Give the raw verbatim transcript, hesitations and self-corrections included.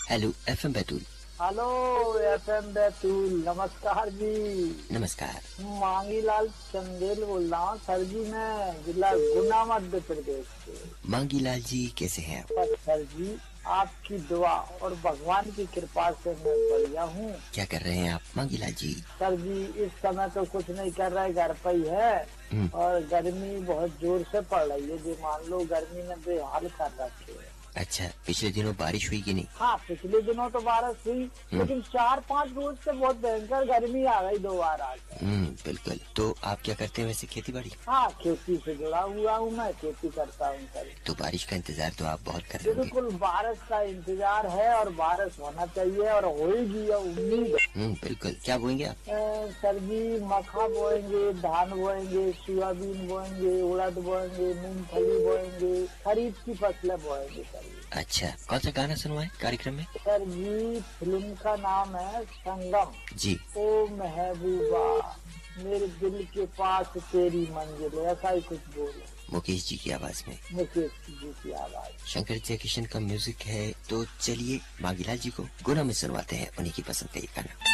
Hello F M Betul. Hello F M Betul, नमस्कार जी। नमस्कार। मांगीलाल चंदेल बोल रहा हूँ सर जी, मैं जिला गुना मध्य प्रदेश से। मांगीलाल जी कैसे हैं आप? बस सर जी, आपकी दुआ और भगवान की कृपा से मैं बढ़िया हूँ। क्या कर रहे हैं आप मांगीलाल जी? सर जी इस समय तो कुछ नहीं कर रहे, घर पे ही है और गर्मी बहुत जोर से पड़ रही है, जो मान लो गर्मी ने बेहाल कर रखे है। अच्छा, पिछले दिनों बारिश हुई कि नहीं? हाँ, पिछले दिनों तो बारिश हुई, लेकिन चार पाँच रोज से बहुत भयंकर गर्मी आ गई दो बार आज। हम्म, बिल्कुल। तो आप क्या करते हैं वैसे, खेती बाड़ी? हाँ, खेती से जुड़ा हुआ हूँ, मैं खेती करता हूँ सर। तो बारिश का इंतजार तो आप बहुत कर रहे होंगे। बिल्कुल, बारिश का इंतजार है और बारिश होना चाहिए और होगी, ये उम्मीद है। हम्म, बिल्कुल। क्या बोएंगे आप? अ, सर जी मक्का बोएंगे, धान बोएंगे, सोयाबीन बोएंगे, उड़द बोएंगे, मूंगफली बोएंगे, खरीफ की फसलें बोएंगे सर जी। अच्छा, कौन सा गाना सुनवाएं कार्यक्रम में? सर जी फिल्म का नाम है संगम। जी। ओ महबूबा मेरे दिल के पास तेरी मंजिल, ऐसा ही कुछ बोलो। मुकेश जी की आवाज में। मुकेश जी की आवाज। शंकर जयकिशन का म्यूजिक है, तो चलिए मांगीलाल जी को गुना में सुनवाते हैं उन्हीं की पसंद का ये गाना।